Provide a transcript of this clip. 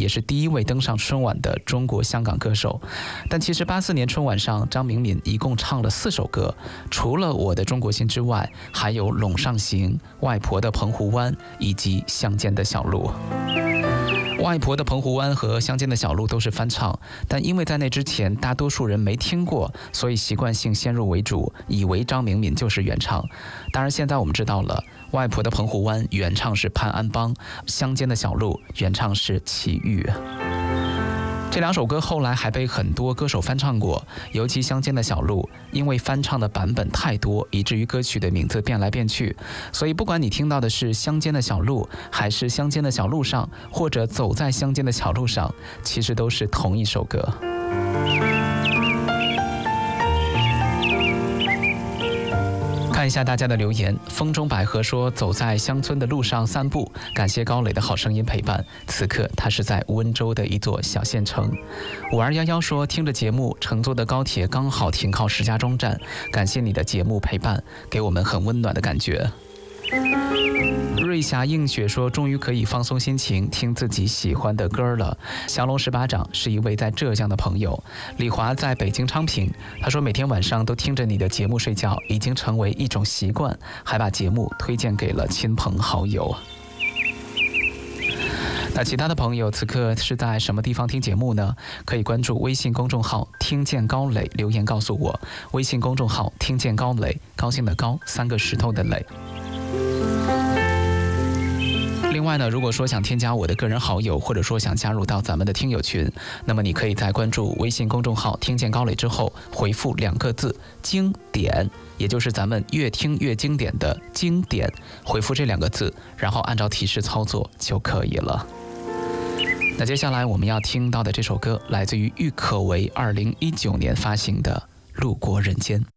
也是第一位登上春晚的中国香港歌手。但其实84年春晚上，张明敏一共唱了4首歌，除了《我的中国心》之外，还有《陇上行》、外婆的澎湖湾以及乡间的小路。外婆的澎湖湾和乡间的小路都是翻唱，但因为在那之前大多数人没听过，所以习惯性先入为主，以为张明敏就是原唱。当然现在我们知道了，外婆的澎湖湾原唱是潘安邦，乡间的小路原唱是齐豫。这2首歌后来还被很多歌手翻唱过，尤其乡间的小路，因为翻唱的版本太多，以至于歌曲的名字变来变去。所以不管你听到的是乡间的小路，还是乡间的小路上，或者走在乡间的小路上，其实都是同一首歌。看一下大家的留言，风中百合说走在乡村的路上散步，感谢高磊的好声音陪伴。此刻他是在温州的一座小县城。5211说听着节目，乘坐的高铁刚好停靠石家庄站，感谢你的节目陪伴，给我们很温暖的感觉。瑞霞映雪说终于可以放松心情，听自己喜欢的歌了。降龙18掌是一位在浙江的朋友。李华在北京昌平，他说每天晚上都听着你的节目睡觉，已经成为一种习惯，还把节目推荐给了亲朋好友。那其他的朋友此刻是在什么地方听节目呢？可以关注微信公众号听见高磊，留言告诉我。微信公众号听见高磊，高兴的高，3个石头的磊。另外呢，如果说想添加我的个人好友，或者说想加入到咱们的听友群，那么你可以在关注微信公众号听见高磊之后，回复2个字经典，也就是咱们越听越经典的经典，回复这2个字，然后按照提示操作就可以了。那接下来我们要听到的这首歌来自于郁可唯2019年发行的《路过人间》。